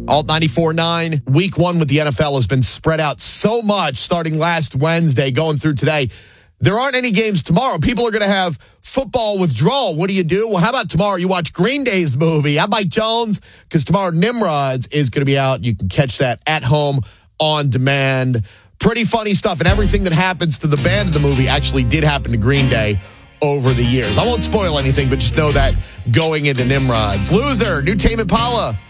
Alt 94.9, week one with the NFL has been spread out so much starting last Wednesday, going through today. There aren't any games tomorrow. People are going to have football withdrawal. What do you do? Well, how about tomorrow you watch Green Day's movie? I'm Mike Jones, because tomorrow Nimrods is going to be out. You can catch that at home on demand. Pretty funny stuff, and everything that happens to the band of the movie actually did happen to Green Day over the years. I won't spoil anything, but just know that going into Nimrods. Loser, new Tame Impala.